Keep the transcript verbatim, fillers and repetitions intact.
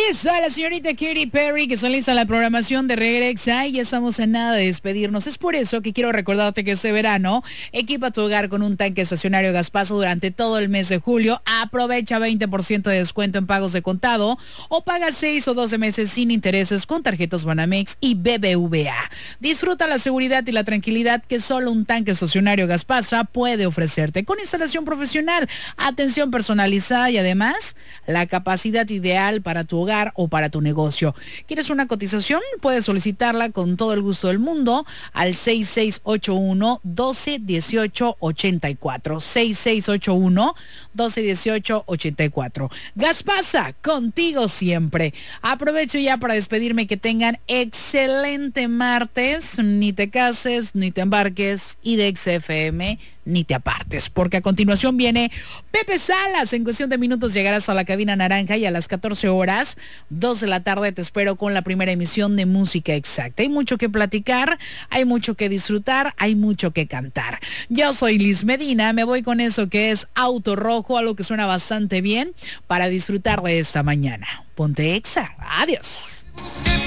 Eso, a la señorita Katy Perry, que son lista la programación de Regrexa y ya estamos en nada de despedirnos. Es por eso que quiero recordarte que este verano equipa tu hogar con un tanque estacionario Gaspaso durante todo el mes de julio. Aprovecha veinte por ciento de descuento en pagos de contado o paga seis o doce meses sin intereses con tarjetas Banamex y B B V A. Disfruta la seguridad y la tranquilidad que solo un tanque estacionario Gaspasa puede ofrecerte, con instalación profesional, atención personalizada y además la capacidad ideal para tu hogar o para tu negocio. ¿Quieres una cotización? Puedes solicitarla con todo el gusto del mundo al seis seis ocho uno, uno dos uno ocho, ocho cuatro. seis seis ocho uno, uno dos uno ocho, ocho cuatro. Gaspasa, contigo siempre. Aprovecho ya para despedirme. Que tengan excelente martes. Ni te cases, ni te embarques y de X F M ni te apartes, porque a continuación viene Pepe Salas. En cuestión de minutos llegarás a la cabina naranja y a las catorce horas, dos de la tarde, te espero con la primera emisión de Música Exacta. Hay mucho que platicar, hay mucho que disfrutar, hay mucho que cantar. Yo soy Liz Medina, me voy con eso que es Auto Rojo, algo que suena bastante bien para disfrutar de esta mañana. Ponte Exa, adiós.